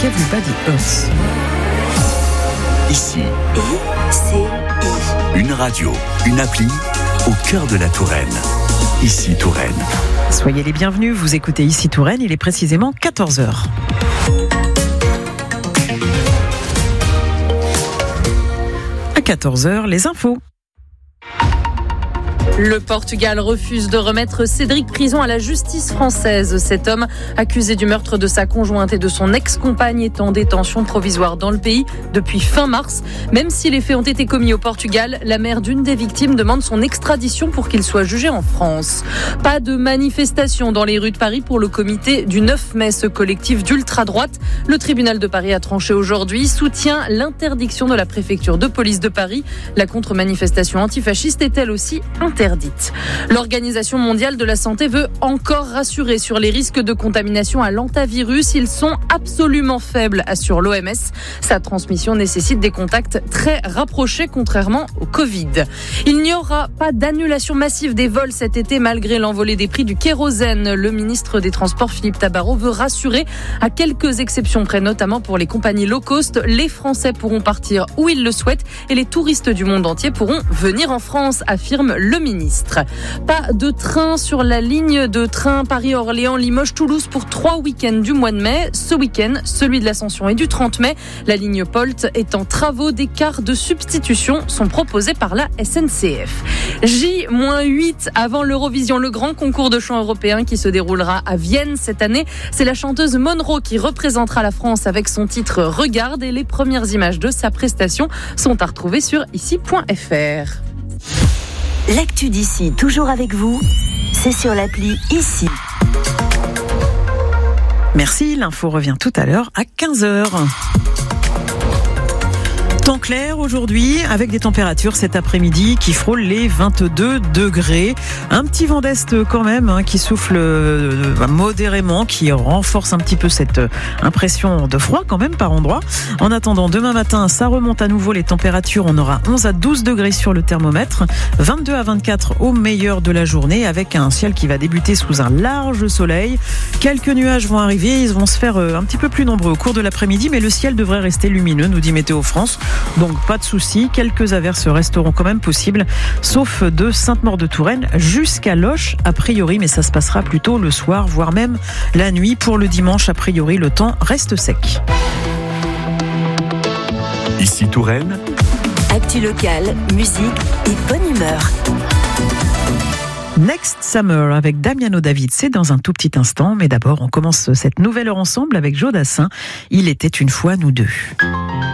Everybody Hurts. Ici, ICI. une radio, une appli au cœur de la Touraine. Ici Touraine. Soyez les bienvenus, vous écoutez Ici Touraine, il est précisément 14h. À 14h, les infos. Le Portugal refuse de remettre Cédric Prison à la justice française. Cet homme, accusé du meurtre de sa conjointe et de son ex-compagne, est en détention provisoire dans le pays depuis fin mars. Même si les faits ont été commis au Portugal, la mère d'une des victimes demande son extradition pour qu'il soit jugé en France. Pas de manifestation dans les rues de Paris pour le comité du 9 mai, ce collectif d'ultra-droite. Le tribunal de Paris a tranché aujourd'hui, soutient l'interdiction de la préfecture de police de Paris. La contre-manifestation antifasciste est elle aussi interdite. L'Organisation mondiale de la santé veut encore rassurer sur les risques de contamination à l'hantavirus. Ils sont absolument faibles, assure l'OMS. Sa transmission nécessite des contacts très rapprochés, contrairement au Covid. Il n'y aura pas d'annulation massive des vols cet été malgré l'envolée des prix du kérosène. Le ministre des Transports, Philippe Tabarot, veut rassurer à quelques exceptions près, notamment pour les compagnies low cost. Les Français pourront partir où ils le souhaitent et les touristes du monde entier pourront venir en France, affirme le ministre. Pas de train sur la ligne de train Paris-Orléans-Limoges-Toulouse pour 3 week-ends du mois de mai. Ce week-end, celui de l'Ascension et du 30 mai. La ligne Polt est en travaux. Des cars de substitution sont proposés par la SNCF. J-8 avant l'Eurovision, le grand concours de chant européen qui se déroulera à Vienne cette année. C'est la chanteuse Monroe qui représentera la France avec son titre Regarde, et les premières images de sa prestation sont à retrouver sur ici.fr. L'actu d'ici, toujours avec vous, c'est sur l'appli Ici. Merci, l'info revient tout à l'heure à 15h. Temps clair aujourd'hui avec des températures cet après-midi qui frôlent les 22 degrés. Un petit vent d'est quand même qui souffle modérément, qui renforce un petit peu cette impression de froid quand même par endroits. En attendant, demain matin, ça remonte à nouveau les températures. On aura 11 à 12 degrés sur le thermomètre, 22 à 24 au meilleur de la journée avec un ciel qui va débuter sous un large soleil. Quelques nuages vont arriver, ils vont se faire un petit peu plus nombreux au cours de l'après-midi, mais le ciel devrait rester lumineux, nous dit Météo France. Donc pas de soucis, quelques averses resteront quand même possibles, sauf de Sainte-Maure-de-Touraine jusqu'à Loches a priori, mais ça se passera plutôt le soir, voire même la nuit. Pour le dimanche, a priori, le temps reste sec. Ici Touraine. Actu locale, musique et bonne humeur. Next Summer avec Damiano David, c'est dans un tout petit instant, mais d'abord on commence cette nouvelle heure ensemble avec Joe Dassin. Il était une fois nous deux.